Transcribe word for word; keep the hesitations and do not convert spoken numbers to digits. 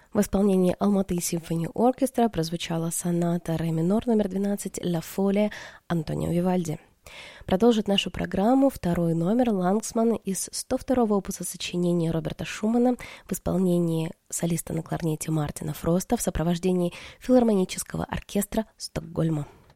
В исполнении Алматы Симфони Оркестра прозвучала соната ре минор номер двенадцать «Ла Фолия» Антонио Вивальди. Продолжит нашу программу второй номер Лангсман из сто второго опуса сочинения Роберта Шумана в исполнении солиста на кларнете Мартина Фроста в сопровождении филармонического оркестра Стокгольма.